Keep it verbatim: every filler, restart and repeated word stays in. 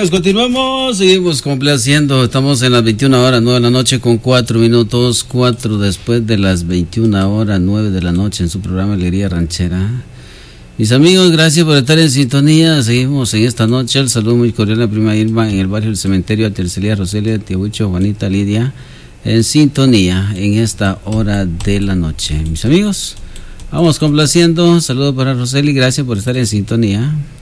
amigos, continuamos, seguimos complaciendo. Estamos en las veintiuna horas, nueve de la noche con cuatro minutos, cuatro después de las veintiuna horas, nueve de la noche en su programa Alegría Ranchera. Mis amigos, gracias por estar en sintonía. Seguimos en esta noche. El saludo muy cordial a prima Irma en el barrio del Cementerio, a Tercelia, Roselia, Tiahuicho, Juanita, Lidia, en sintonía en esta hora de la noche. Mis amigos, vamos complaciendo. Saludos para Roseli, gracias por estar en sintonía.